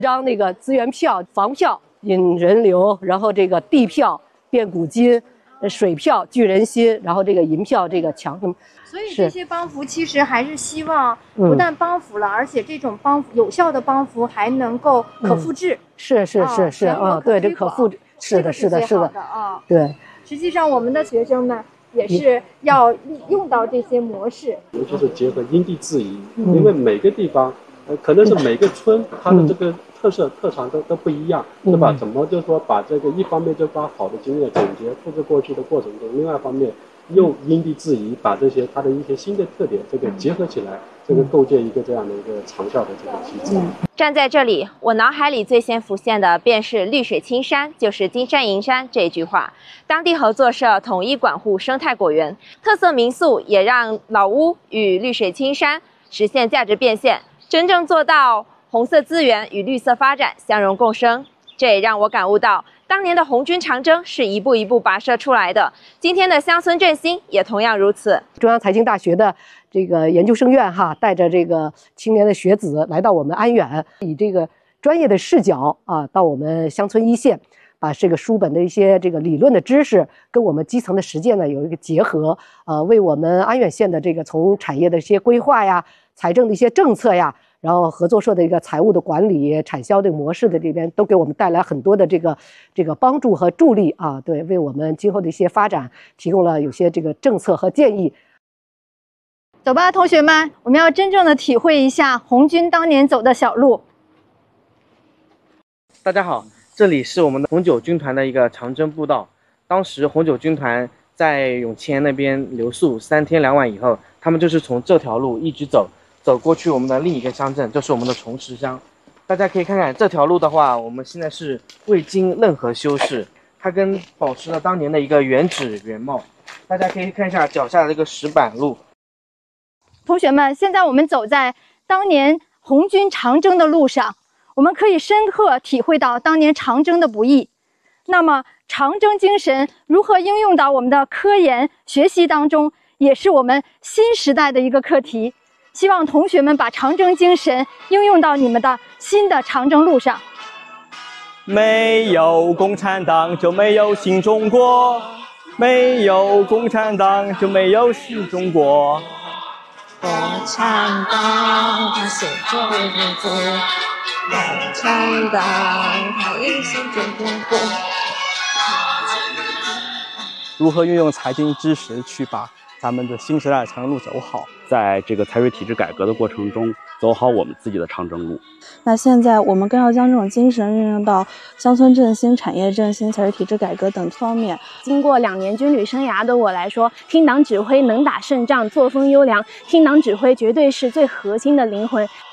张那个资源票、房票引人流，然后这个地票变古今，水票聚人心，然后这个银票这个强。 所以这些帮扶其实还是希望不但帮扶了，而且这种帮扶有效的帮扶还能够可复制。 是啊，对，这可复制，是的啊， 对。 实际上我们的学生呢也是要用到这些模式， 尤其是结合因地制宜，因为每个地方，可能是每个村它的这个特色特长都不一样，对吧？怎么就说把这个一方面就把好的经验总结复制过去的过程中，另外一方面又因地制宜，把这些它的一些新的特点这个结合起来，这个构建一个这样的一个长效的这个机制。 站在这里，我脑海里最先浮现的便是绿水青山就是金山银山这句话。当地合作社统一管护生态果园，特色民宿也让老屋与绿水青山实现价值变现，真正做到红色资源与绿色发展相融共生。这也让我感悟到，当年的红军长征是一步一步跋涉出来的，今天的乡村振兴也同样如此。 中央财经大学的这个研究生院带着这个青年的学子来到我们安远，以这个专业的视角到我们乡村一线，把这个书本的一些这个理论的知识跟我们基层的实践呢有一个结合，为我们安远县的这个从产业的一些规划呀、财政的一些政策呀，然后合作社的一个财务的管理、产销的模式的这边，都给我们带来很多的这个帮助和助力对，为我们今后的一些发展提供了有些这个政策和建议。 走吧，同学们，我们要真正的体会一下红军当年走的小路。 大家好，这里是我们的红九军团的一个长征步道。当时红九军团在永谦那边留宿3天2晚以后，他们就是从这条路一直走过去我们的另一个乡镇，就是我们的崇实乡。大家可以看看这条路的话，我们现在是未经任何修饰，它跟保持了当年的一个原址原貌。大家可以看一下脚下的这个石板路。 同学们，现在我们走在当年红军长征的路上，我们可以深刻体会到当年长征的不易。那么长征精神如何应用到我们的科研学习当中，也是我们新时代的一个课题。希望同学们把长征精神应用到你们的新的长征路上。 没有共产党就没有新中国，没有共产党就没有新中国。 共产党它写着名字，共产党它也是中国。 如何运用财经知识去把咱们的新时代长征路走好， 在这个财税体制改革的过程中，走好我们自己的长征路。 那现在我们更要将这种精神运用到乡村振兴、产业振兴、财税体制改革等方面。 经过2年军旅生涯的我来说，听党指挥能打胜仗，作风优良，听党指挥绝对是最核心的灵魂。